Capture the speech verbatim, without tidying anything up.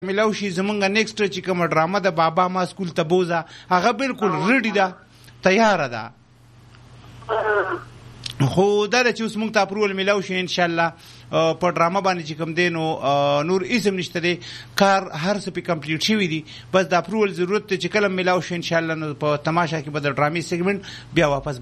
ملاو شي زمونږ نیکسټ چې کومه ډرامه د بابا ما سکول ته بوزه هغه بالکل ریډي ده تیاره ده خو دا چې اوس موږ ته اپروول ملاو شي انشاءالله په ډرامه باندې چې کوم دی نو نور اسم نشته دی کار هر څه پې کمپلیټ شوي دي بس د اپروول ضرورت دی چې کله ملاو شي انشاءالله نو په تماشا کې به د ډرامې سیګمنټ بیا واپس